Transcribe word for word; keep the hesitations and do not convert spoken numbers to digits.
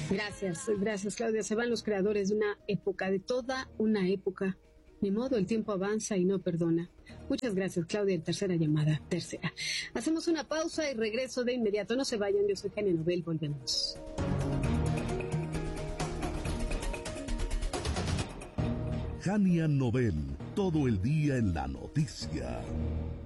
Gracias, gracias Claudia. Se van los creadores de una época, de toda una época. Ni modo, el tiempo avanza y no perdona. Muchas gracias, Claudia. Tercera llamada, tercera. Hacemos una pausa y regreso de inmediato. No se vayan, yo soy Jania Nobel, volvemos. Jania Nobel, todo el día en la noticia.